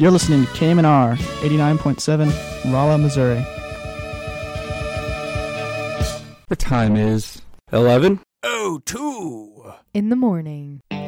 You're listening to KMNR 89.7, Rolla, Missouri. The time is 11:02 in the morning.